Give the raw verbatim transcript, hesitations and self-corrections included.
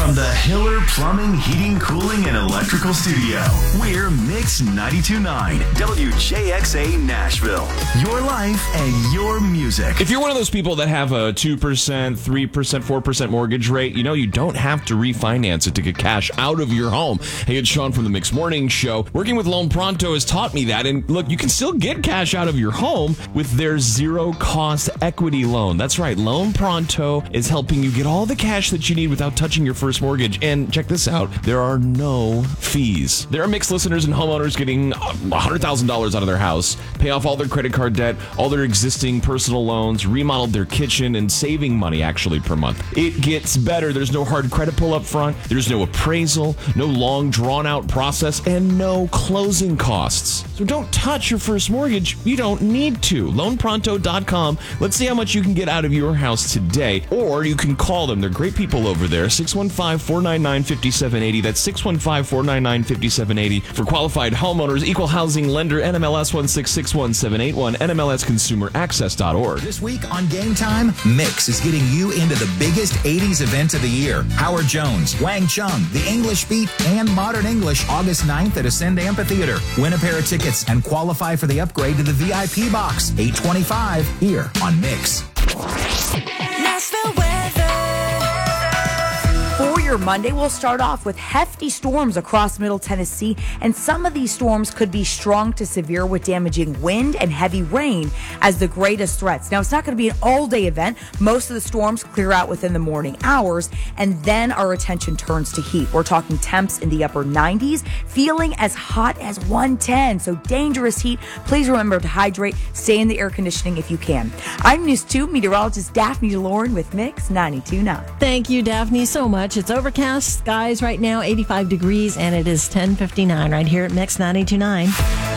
From the Hiller Plumbing, Heating, Cooling, and Electrical Studio, we're Mix ninety-two point nine, W J X A Nashville. Your life and your music. If you're one of those people that have a two percent, three percent, four percent mortgage rate, you know you don't have to refinance it to get cash out of your home. Hey, it's Sean from the Mix Morning Show. Working with Loan Pronto has taught me that. And look, you can still get cash out of your home with their zero-cost equity loan. That's right. Loan Pronto is helping you get all the cash that you need without touching your first mortgage. And check this out. There are no fees. There are Mix listeners and homeowners getting one hundred thousand dollars out of their house, pay off all their credit card debt, all their existing personal loans, remodeled their kitchen, and saving money actually per month. It gets better. There's no hard credit pull up front. There's no appraisal, no long drawn out process, and no closing costs. So don't touch your first mortgage. You don't need to. loan pronto dot com. Let's see how much you can get out of your house today. Or you can call them. They're great people over there. six one five, four nine nine, five seven eight zero. That's six one five, four nine nine, five seven eight zero. For qualified homeowners, equal housing lender, N M L S one six six one seven eight one, N M L S consumer access dot org. This week on Game Time, Mix is getting you into the biggest eighties event of the year. Howard Jones, Wang Chung, The English Beat, and Modern English, August ninth at Ascend Amphitheater. Win a pair of tickets and qualify for the upgrade to the V I P box. eight twenty-five here on Mix. Nashville weather. For your Monday, we'll start off with hefty storms across Middle Tennessee, and some of these storms could be strong to severe with damaging wind and heavy rain as the greatest threats. Now, it's not going to be an all-day event. Most of the storms clear out within the morning hours, and then our attention turns to heat. We're talking temps in the upper nineties, feeling as hot as one ten, so dangerous heat. Please remember to hydrate, stay in the air conditioning if you can. I'm News two meteorologist Daphne DeLorean with Mix ninety-two point nine. Thank you, Daphne, so much. It's overcast skies right now, eighty-five degrees, and it is ten fifty-nine right here at Mix ninety-two point nine.